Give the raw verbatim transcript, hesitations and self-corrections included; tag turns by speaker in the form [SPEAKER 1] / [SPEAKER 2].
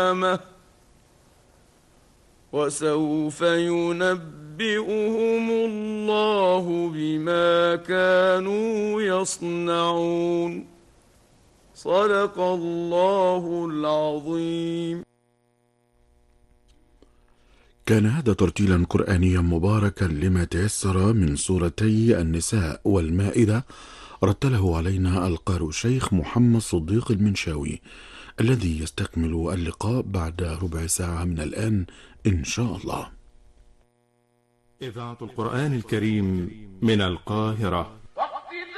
[SPEAKER 1] القيامة وسوف ينبئهم الله بما كانوا يصنعون. صدق الله العظيم.
[SPEAKER 2] كان هذا ترتيلا قرآنيا مباركا لما تيسر من سورتي النساء والمائدة، رتله علينا القارئ الشيخ محمد صديق المنشاوي، الذي يستكمل اللقاء بعد ربع ساعة من الآن إن شاء الله.
[SPEAKER 3] إذاعة القرآن الكريم من القاهرة